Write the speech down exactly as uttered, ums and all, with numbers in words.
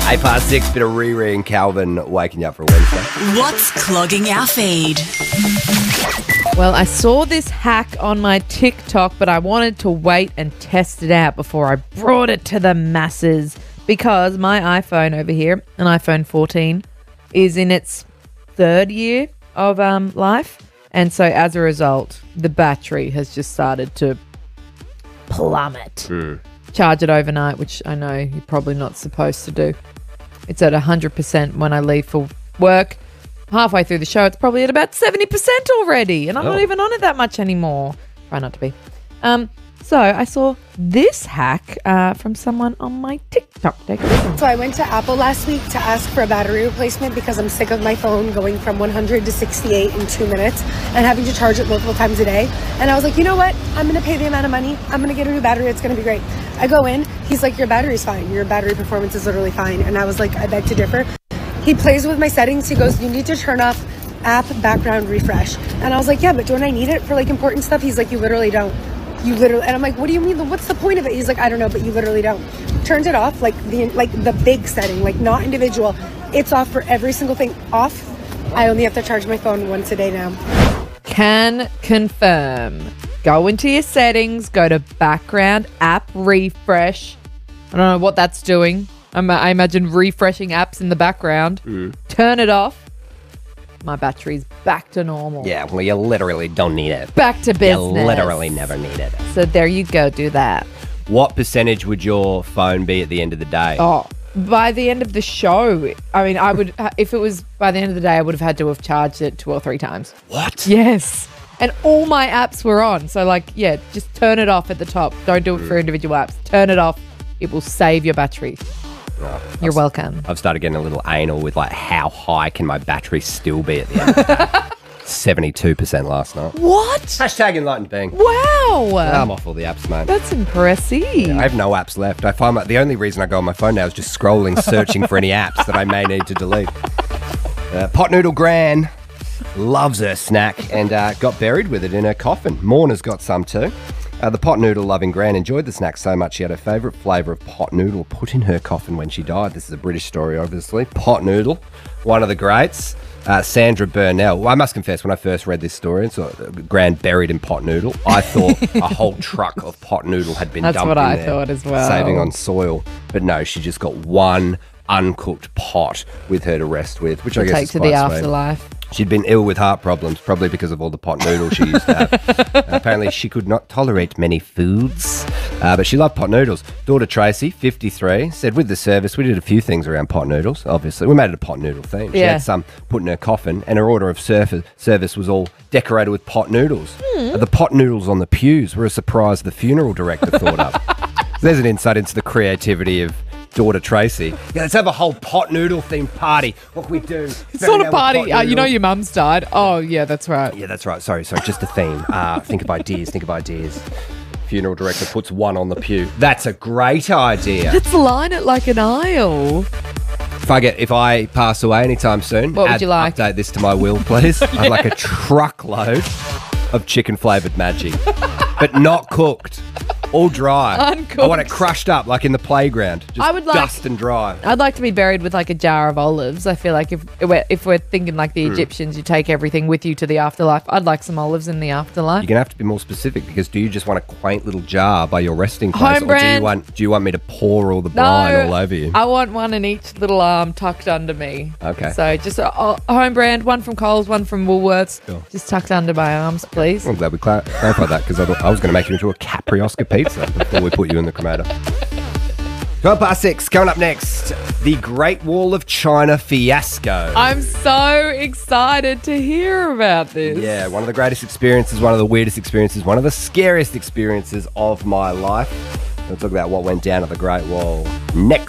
Eight past six, bit of Riri and Calvin waking you up for a Wednesday. What's clogging our feed? Well, I saw this hack on my TikTok, but I wanted to wait and test it out before I brought it to the masses because my iPhone over here, an iPhone fourteen, is in its third year of um, life. And so as a result, the battery has just started to plummet. Mm. Charge it overnight, which I know you're probably not supposed to do. It's at one hundred percent when I leave for work. Halfway through the show, it's probably at about seventy percent already, and I'm Oh. not even on it that much anymore. Try not to be. Um, so I saw this hack uh, from someone on my TikTok. Take a listen. So I went to Apple last week to ask for a battery replacement because I'm sick of my phone going from one hundred to sixty-eight in two minutes and having to charge it multiple times a day. And I was like, you know what? I'm going to pay the amount of money. I'm going to get a new battery. It's going to be great. I go in. He's like, your battery's fine. Your battery performance is literally fine. And I was like, I beg to differ. He plays with my settings. He goes, you need to turn off app background refresh. And I was like, yeah, but don't I need it for like important stuff? He's like, you literally don't. You literally, and I'm like, what do you mean? What's the point of it? He's like, I don't know, but you literally don't. Turned it off, like the like the big setting, like not individual. It's off for every single thing. Off. I only have to charge my phone once a day now. Can confirm. Go into your settings, go to background app refresh. I don't know what that's doing. I'm, I imagine refreshing apps in the background. Mm. Turn it off. My battery's back to normal. Yeah, well, you literally don't need it. Back to business. You literally never need it. So there you go. Do that. What percentage would your phone be at the end of the day? Oh, by the end of the show, I mean, I would, if it was by the end of the day, I would have had to have charged it two or three times. What? Yes. And all my apps were on. So, like, yeah, just turn it off at the top. Don't do it for individual apps. Turn it off. It will save your battery. Oh, You're I've, welcome. I've started getting a little anal with, like, how high can my battery still be at the end of the day? seventy-two percent last night. What? Hashtag enlightened being. Wow. I'm off all the apps, mate. That's impressive. I have no apps left. I find my, the only reason I go on my phone now is just scrolling, searching for any apps that I may need to delete. Uh, Pot Noodle Gran loves her snack and uh, got buried with it in her coffin. Morna's got some too. Uh, the pot noodle loving Gran enjoyed the snack so much she had her favourite flavour of pot noodle put in her coffin when she died. This is a British story, obviously. Pot noodle, one of the greats. Uh, Sandra Burnell. Well, I must confess, when I first read this story, so Gran buried in pot noodle, I thought a whole truck of pot noodle had been That's dumped what in I there, thought as well. saving on soil. But no, she just got one uncooked pot with her to rest with, which I guess Take is to quite the sweet. afterlife. She'd been ill with heart problems, probably because of all the pot noodles she used to have. uh, apparently, she could not tolerate many foods, uh, but she loved pot noodles. Daughter Tracy, fifty-three, said, with the service, we did a few things around pot noodles, obviously. We made it a pot noodle theme. She Yeah. had some put in her coffin, and her order of surf- service was all decorated with pot noodles. Uh, the pot noodles on the pews were a surprise the funeral director thought up. So there's an insight into the creativity of daughter Tracy. Yeah, let's have a whole pot noodle themed party. What can we do? It's not a party. Uh, you know your mum's died. Oh, yeah, that's right. Yeah, that's right. Sorry, sorry. Just a theme. Uh, think of ideas. Think of ideas. Funeral director puts one on the pew. That's a great idea. Let's line it like an aisle. If I get, if I pass away anytime soon, What would add- you like? Update this to my will, please. I'd like a truckload of chicken flavoured magic, but not cooked. All dry. Uncooked. I want it crushed up like in the playground. Just I would like- dust and dry. I'd like to be buried with like a jar of olives. I feel like if we're, if we're thinking like Hmm. the Egyptians, you take everything with you to the afterlife. I'd like some olives in the afterlife. You're gonna have to be more specific because do you just want a quaint little jar by your resting place, Home or do you brand. want do you want me to pour all the brine all over you? I want one in each little arm tucked under me. Okay. So just a, a home brand, one from Coles, one from Woolworths, Sure. just tucked under my arms, please. I'm glad we clar- clarified that because I, thought- I was going to make you into a Capri-Oscar pizza before we put you in the cremator. twelve past six, coming up next, the Great Wall of China fiasco. I'm so excited to hear about this. Yeah, one of the greatest experiences, one of the weirdest experiences, one of the scariest experiences of my life. We'll talk about what went down at the Great Wall next.